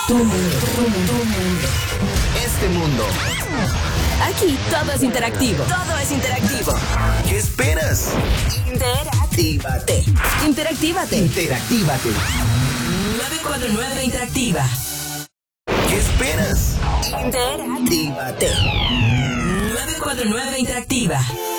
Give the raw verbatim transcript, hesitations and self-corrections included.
Tu mundo, tu mundo, tu mundo. Este mundo. Aquí todo es interactivo. Todo es interactivo. ¿Qué esperas? Interactívate. Interactívate. Interactívate. nueve cuatro nueve Interactiva. ¿Qué esperas? Interactívate. nueve cuatro nueve Interactiva.